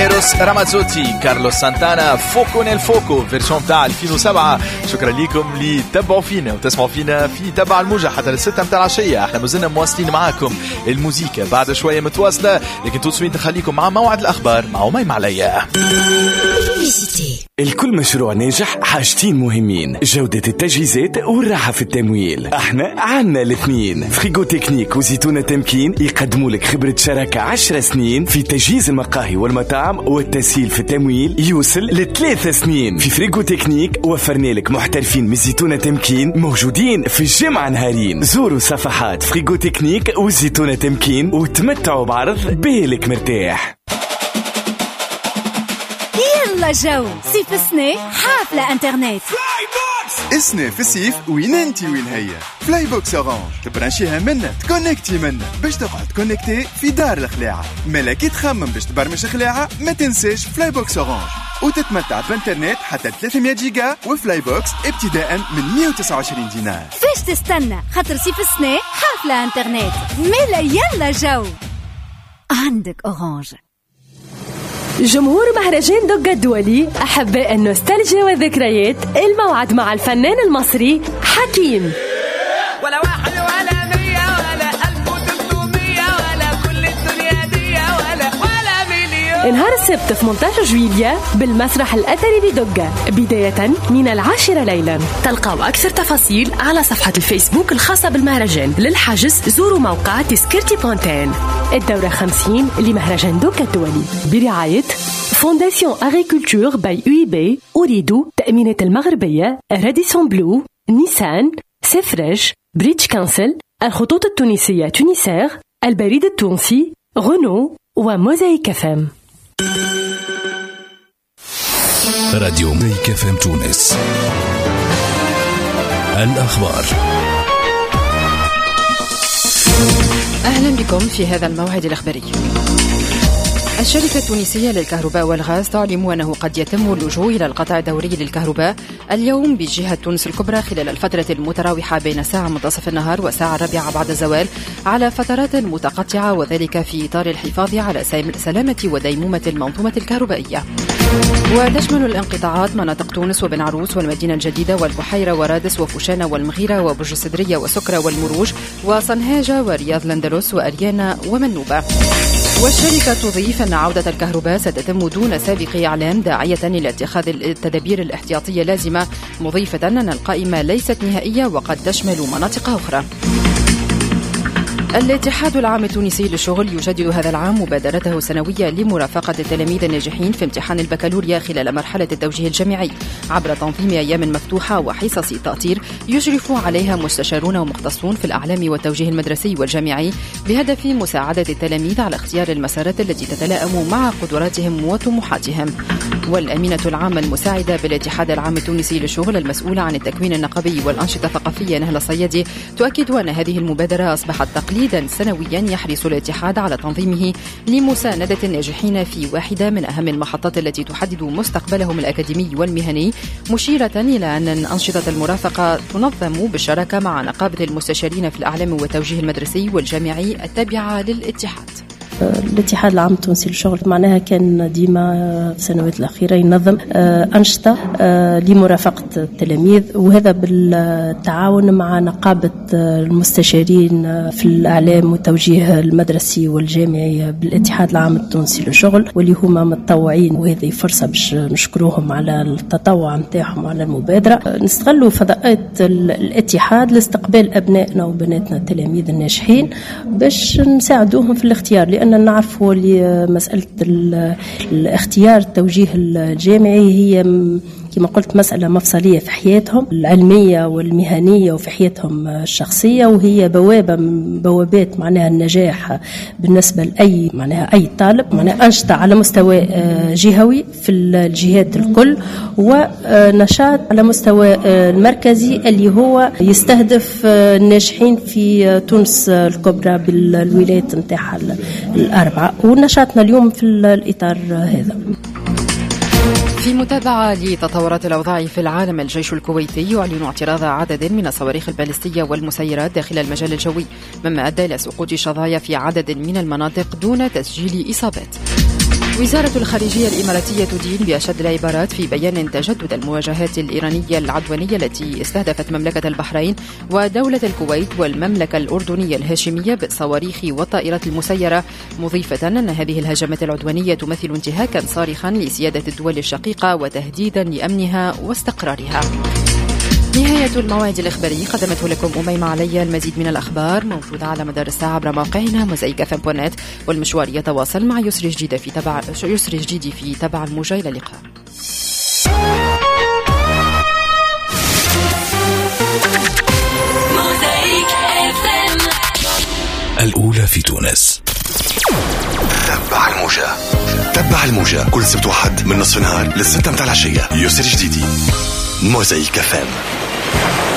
إيروس رامازوتي، كارلوس سانتانا، فوكو نيل فوكو فيرسيون تاع 2007. شكرا لكم اللي تبعوا فينا وتسمعوا فينا في تبع الموجة حتى للستة متاع العشية. احنا مازلنا مواصلين معاكم الموسيقى بعد شوية متواصلة، لكن توصلين نخليكم مع موعد الأخبار مع أميم عليا. الكل مشروع ناجح حاجتين مهمين: جودة التجهيزات والراحة في التمويل. احنا عنا الاثنين. فريغو تكنيك وزيتونة تمكين يقدموا لك خبرة شراكة 10 سنين في تجهيز المقاهي والمطاعم، والتسهيل في التمويل يوصل ل3 سنين. في فريغو تكنيك وفرنا لك محترفين من زيتونة تمكين موجودين في الجمعة نهارين. زوروا صفحات فريغو تكنيك وزيتونة تمكين وتمتعوا بعرض بالك مرتاح. يلا جو صيف السنة حافلة انترنت. السنة في الصيف وين انتي وين هي؟ فلاي بوكس اورانج تبرانشيها منا تكونكتي منا باش تقعد كونكتي في دار الخلاعة. ملاكي تخمم باش تبرمج خلاعة ما تنساش فلاي بوكس اورانج وتتمتع بانترنت حتى 300 جيجا وفلاي بوكس ابتداء من 129 دينار. فاش تستنى؟ خاطر صيف السنة حافلة انترنت. ملا يلا جو عندك اورانج. جمهور مهرجان دوغا الدولي، أحباء النوستالجيا والذكريات، الموعد مع الفنان المصري حكيم. ولا واحد ولا 100 ولا 1300 ولا كل الدنيا دي ولا مليون. نهار السبت 18 جويليا بالمسرح الأثري بدوغا بداية من 10 ليلا. تلقاو أكثر تفاصيل على صفحة الفيسبوك الخاصة بالمهرجان. للحجز زوروا موقع تذكرتي بونتين. الدورة 50 لمهرجان دوغا الدولي برعاية فونداسيون أغريكولتور باي UIB، أريدو تأمينات المغربية، راديسون بلو، نيسان، سفرج، بريتش كانسل، الخطوط التونسية تونيسير، البريد التونسي، غنو وموزايك فام. راديو ميك فام تونس. الأخبار. أهلا بكم في هذا الموعد الإخباري. الشركة التونسية للكهرباء والغاز تعلم أنه قد يتم اللجوء إلى القطع الدوري للكهرباء اليوم بجهة تونس الكبرى خلال الفترة المتراوحة بين ساعة منتصف النهار والساعة 4 بعد الزوال على فترات متقطعة، وذلك في إطار الحفاظ على سلامة وديمومة المنظومة الكهربائية. وتشمل الانقطاعات مناطق تونس وبن عروس والمدينة الجديدة والبحيرة ورادس وفوشانة والمغيرة وبرج سدرية وسكرة والمروج وصنهاجة ورياض لندلس وأريانا ومنوبة. والشركة تضيف أن عودة الكهرباء ستتم دون سابق إعلام، داعية إلى اتخاذ التدابير الاحتياطية اللازمة، مضيفة أن القائمة ليست نهائية وقد تشمل مناطق أخرى. الاتحاد العام التونسي للشغل يجدد هذا العام مبادرته السنوية لمرافقة التلاميذ الناجحين في امتحان البكالوريا خلال مرحلة التوجيه الجامعي عبر تنظيم أيام مفتوحة وحصص تأطير يشرف عليها مستشارون ومختصون في الأعلام والتوجيه المدرسي والجامعي، بهدف مساعدة التلاميذ على اختيار المسارات التي تتلائم مع قدراتهم وطموحاتهم. والأمينة العامة المساعدة بالاتحاد العام التونسي للشغل المسؤولة عن التكوين النقابي والأنشطة الثقافية نهلة الصيادي تؤكد أن هذه المبادرة أصبحت تقليدا سنويا يحرص الاتحاد على تنظيمه لمساندة الناجحين في واحدة من أهم المحطات التي تحدد مستقبلهم الأكاديمي والمهني، مشيرة إلى أن أنشطة المرافقة تنظم بالشراكة مع نقابة المستشارين في الأعلام والتوجيه المدرسي والجامعي التابعة للاتحاد. الاتحاد العام التونسي للشغل معناها كان ديما في السنوات الأخيرة ينظم أنشطة لمرافقة التلاميذ، وهذا بالتعاون مع نقابة المستشارين في الأعلام والتوجيه المدرسي والجامعي بالاتحاد العام التونسي للشغل، واللي هما متطوعين، وهذه فرصة باش نشكروهم على التطوع نتاعهم على المبادرة. نستغلوا فضاءات الاتحاد لاستقبال أبنائنا وبناتنا التلاميذ الناجحين باش نساعدوهم في الاختيار، لأن نعرفوا مسألة الاختيار التوجيه الجامعي هي كما قلت مسألة مفصلية في حياتهم العلمية والمهنية وفي حياتهم الشخصية، وهي بوابة من بوابات معناها النجاح بالنسبة لأي معناها أي طالب، معناها أنشطة على مستوى جهوي في الجهات الكل، ونشاط على مستوى المركزي اللي هو يستهدف الناجحين في تونس الكبرى بالولايات نتاعها الأربعة، ونشاطنا اليوم في الإطار هذا. في متابعة لتطورات الأوضاع في العالم، الجيش الكويتي يعلن اعتراض عدد من الصواريخ البالستية والمسيرات داخل المجال الجوي، مما أدى إلى سقوط شظايا في عدد من المناطق دون تسجيل إصابات. وزارة الخارجية الإماراتية تدين بأشد العبارات في بيان تجدد المواجهات الإيرانية العدوانية التي استهدفت مملكة البحرين ودولة الكويت والمملكة الأردنية الهاشمية بالصواريخ والطائرات المسيرة، مضيفة أن هذه الهجمات العدوانية تمثل انتهاكا صارخا لسيادة الدول الشقيقة وتهديدا لأمنها واستقرارها. نهاية الموعد الإخباري قدمته لكم أميمة علي. المزيد من الأخبار موجودة على مدار الساعة عبر موقعنا mozaikfm.net، والمشوار يتواصل مع يسري جديدي في تبع الموجة. إلى اللقاء. الأولى في تونس. تبع الموجة كل سبت وحد من نصف النهار للستة متاع العشية. يسري جديدي موزايك FM.